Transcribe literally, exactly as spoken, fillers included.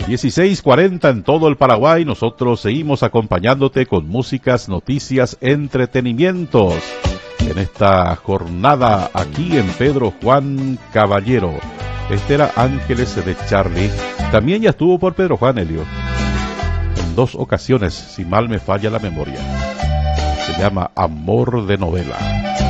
dieciséis cuarenta en todo el Paraguay. Nosotros seguimos acompañándote con músicas, noticias, entretenimientos en esta jornada aquí en Pedro Juan Caballero. Este era Ángeles de Charlie. También ya estuvo por Pedro Juan, Helio, en dos ocasiones, si mal me falla la memoria. Se llama Amor de Novela.